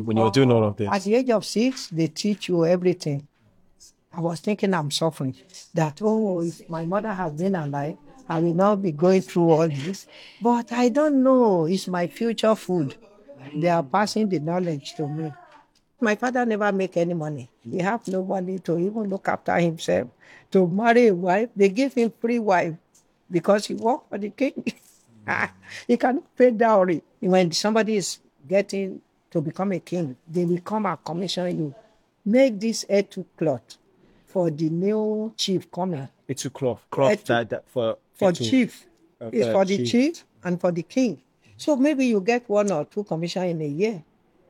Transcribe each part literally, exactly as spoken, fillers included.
when you were doing all of this? At the age of six, they teach you everything. I was thinking I'm suffering. That, oh, if my mother has been alive, I will not be going through all this. But I don't know. It's my future food. They are passing the knowledge to me. My father never make any money. He have no money to even look after himself. To marry a wife, they give him free wife because he worked for the king. He cannot pay dowry. When somebody is getting to become a king, they will come and commission you. Make this etu cloth for the new chief coming. It's cloth. Cloth Etu- that, that for For etu- chief. uh, It's uh, for the chief. chief and for the king. So maybe you get one or two commission in a year.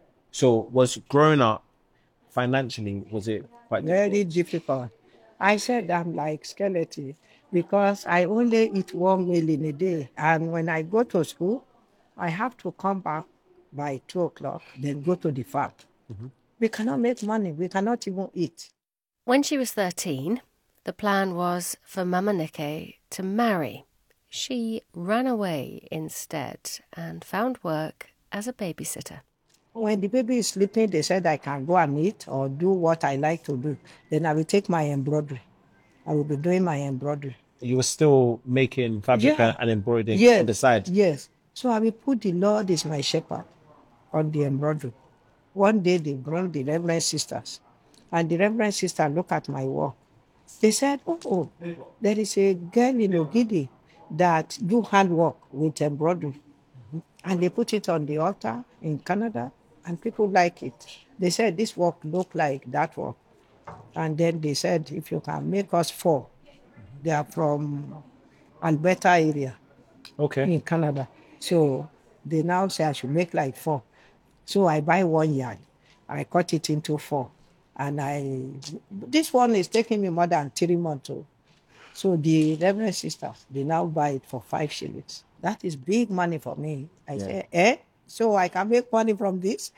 So was growing up financially, was it quite difficult? Very difficult. I said I'm like skeleton because I only eat one meal in a day. And when I go to school, I have to come back by two o'clock, then go to the farm. We cannot make money. We cannot even eat. When she was thirteen, the plan was for Mama Nike to marry. She ran away instead and found work as a babysitter. When the baby is sleeping, they said I can go and eat or do what I like to do. Then I will take my embroidery. I will be doing my embroidery. You were still making fabric Yeah. and embroidering Yes. on the side. Yes. So I will put the Lord is my shepherd on the embroidery. One day they brought the Reverend Sisters. And the Reverend Sister looked at my work. They said, oh, oh, there is a girl in Ogidi that do handwork with embroidery. And they put it on the altar in Canada, and people like it. They said this work look like that work. And then they said, if you can make us four, they are from Alberta area Okay. in Canada. So they now say I should make like four. So I buy one yard. I cut it into four. And I, this one is taking me more than three months. oh. So the Reverend Sisters, they now buy it for five shillings. That is big money for me. I Yeah. say, eh? So I can make money from this?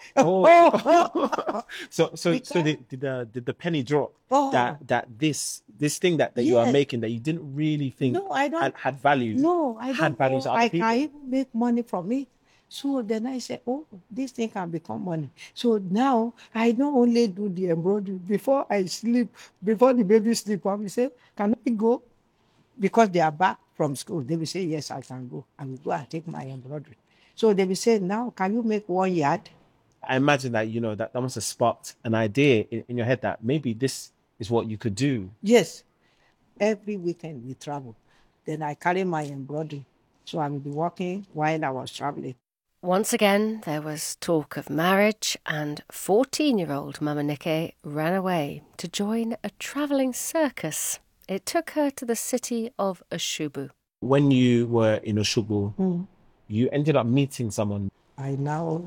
Oh. so so Because- so did, did the did the penny drop Oh. that that this this thing that, that you are Yes. making that you didn't really think No, I don't- had, had value No, I had don't value know. to other I people. can even make money from it. So then I said, oh, this thing can become money. So now I don't only do the embroidery. Before I sleep, before the baby sleep, I will say, can I go? Because they are back from school. They will say, yes, I can go. I will go and take my embroidery. So they will say, now can you make one yard? I imagine that you know that, that must have sparked an idea in, in your head that maybe this is what you could do. Yes. Every weekend we travel. Then I carry my embroidery. So I will be working while I was traveling. Once again, there was talk of marriage, and fourteen-year-old Mama Nike ran away to join a travelling circus. It took her to the city of Oshubu. When you were in Oshubu, Hmm. you ended up meeting someone. I now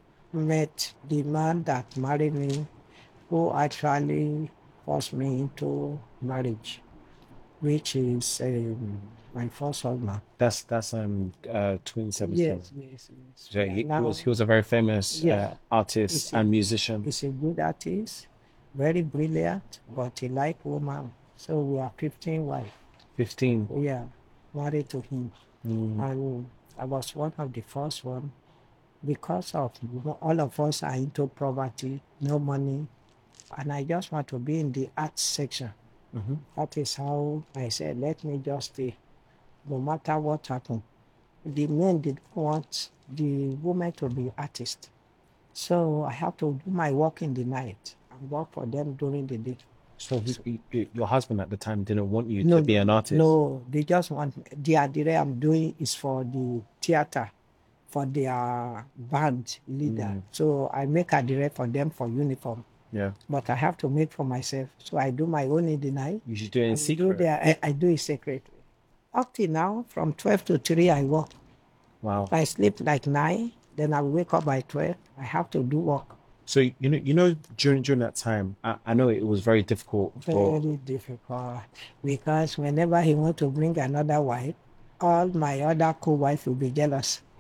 met the man that married me, who actually forced me into marriage, which is um, my first husband. That's that's um uh twenty seventeen. Yes, yes, yes. So he, he Now, was he was a very famous Yeah. uh, artist He's a- and musician. he's a good artist, very brilliant, but he like woman. So we are fifteen wives. Fifteen. Yeah, married to him. Mm. And I was one of the first one because of all of us are into poverty, no money, and I just want to be in the arts section. Mhm. That is how I said, let me just stay, no matter what happened. The men did not want the women to be artists. So I have to do my work in the night and work for them during the day. So he, he- your husband at the time didn't want you No, to be an artist. No, they just want the adire I'm doing is for the theater, for their band leader. Mm. So I make adire for them for uniform, Yeah. but I have to make for myself. So I do my own in the night. You should do it in I do secret. their- I, I do it secretly. Up till now, from twelve to three, I work. Wow. I sleep like nine, then I wake up by twelve. I have to do work. So you know you know during during that time, I, I know it was very difficult for Very difficult because whenever he want to bring another wife, all my other co-wives will be jealous.